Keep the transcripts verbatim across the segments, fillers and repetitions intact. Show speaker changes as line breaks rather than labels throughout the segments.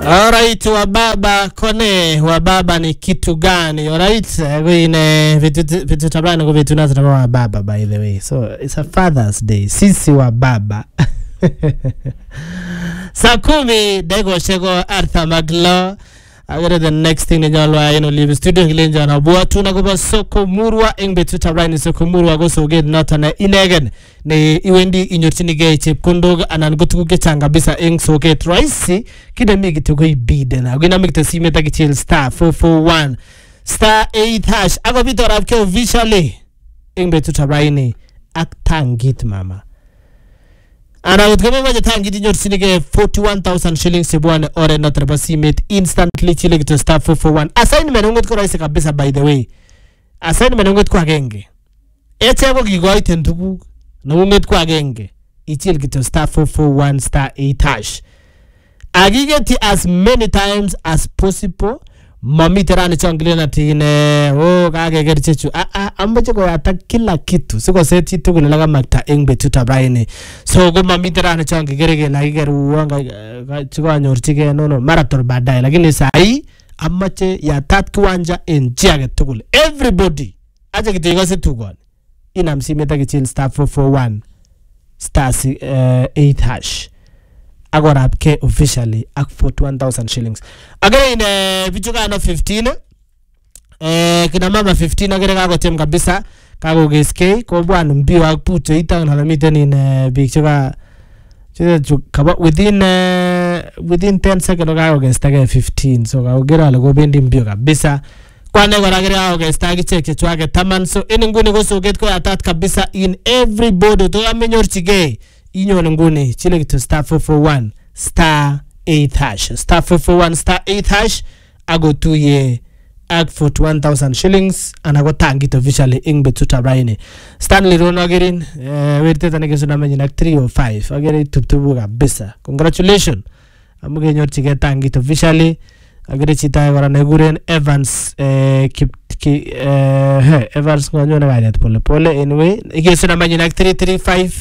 Alright, wa baba kone wa baba ni kitu gani? Alright, wine vitu vitu tabana kwa vitu nazo wa baba by the way. So it's a Father's Day. Sisi wa baba. Sakumi dego shego Arthur Maglo. I got the next thing in your you know live studio hilenja na bua tuna kuba soko murwa engbe tutabani soko murwa go so get not na inegen ne iwendi inyortini ge chip kundog anan gutuku ke changa bisa eng so get rice kide migi to go bid na gina mikte simeta ke chill star four four one star eight hash ago bitora ke officially engbe tutabani aktangit mama ana utgame waje tangiti nyortini ge forty-one thousand shillings sebwane ore na trabasi met instantly chile to star four four one assignment ngot ko raise kabisa by the way assignment ngot ko agenge eche ko gigoite ndugu na ngot ko agenge ichile to star four four one star eight hash agigeti as many times as possible mami terani changile na tine oh kage gerchechu a a ambache ko ata kila kitu siko seti tu kunaga makta engbe tutabraine so go mami terani changi gerege la geru wanga chiko anyorchige no no marathon baadaye lakini sai amache ya tat kiwanja enjiage tukule everybody aje kitego setugon inamsimeta kichil star four four one star eight hash agora apke officially ak forty-one thousand shillings again uh, bichuka no fifteen eh kina mama fifteen agere kago tem kabisa kago geske ko bwana mbio ak puto itang na miten in uh, bichuka kaba within uh, within ten seconds kago gesta fifteen so kago gera le go bendi mbio kabisa kwane gora gere kago gesta ki check chwake taman so ininguni go so get ko atat kabisa in everybody to amenyorchige inyo ngune chile to star four four one star eight hash star four four one star eight hash ago two ye ag forty-one thousand shillings anago tangit officially ingbe tutabraine Stanley Ronagerin eh werte tanike suna menyi three oh five agere tuptubu kabisa congratulations amuge nyorchige tangit officially agere chita gora neguren Evans eh kip ki eh Evans ngonyo na gainet pole pole anyway ige suna menyi three three five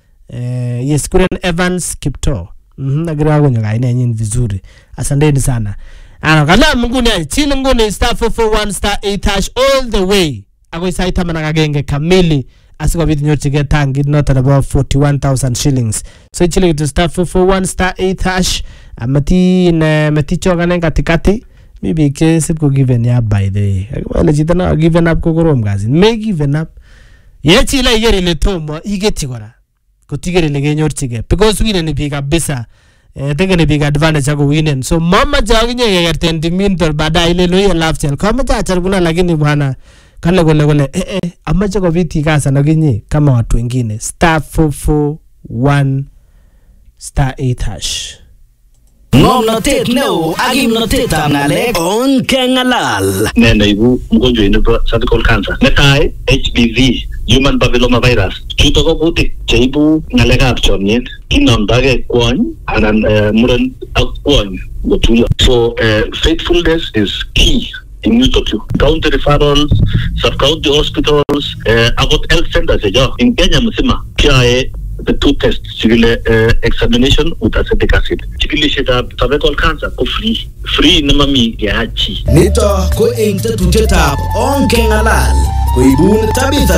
Eh, yes, Kuren Evans Kipto. Mhm, agira gonyo gaine nyin vizuri. Asanteni sana. Ana kala mngune chile ngune star four four one star eight hash all the way. Ago isaita manaka genge kamili. Asiko bitu nyochige tangi not at about forty-one thousand shillings. So chile to star four four one star eight hash. Amati na maticho gane katikati. Maybe ke sipko given ya by the way. Wale chitana given up kokorom gazi. May given up. Ye chile yeri le tomo igeti gora. Kutigere lege nyorchige because winen ni biga bisa eh tegene biga advantage ago winen so mama jaginye yegertendi mintor baadaye ile loye laftel kama tachar kuna lakini bwana kale gole gole eh eh amaje ko biti kasa na ginye kama watu wengine star four four one star eight hash
ngomnotet neo agimnotet ab ngalek on kengalal
nene ibu mgonjwa inopo cervical cancer netai H P V human papilloma virus chuto ko butik cheibu ngalekab chomyet kinomdage kwony anan muren ak kwony gotuyo so uh, faithfulness is key in Utopia. County referrals, sub-county hospitals, uh, about health centers in Kenya mzima kiae the two tests chikile uh, examination with acetic acid chikilishet ab cervical cancer ko free free namami yachi
nito ko eng tetutyetab on kengalal koibun Tabitha